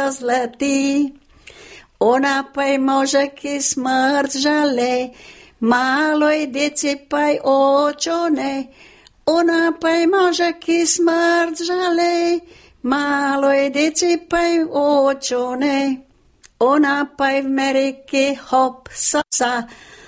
rozletí. Ona paj možaky smrt žale, maloj deci paj očone. Ona paj možaky smrt žale, maloj deci paj očone. Ona paj v Amerike hop sa,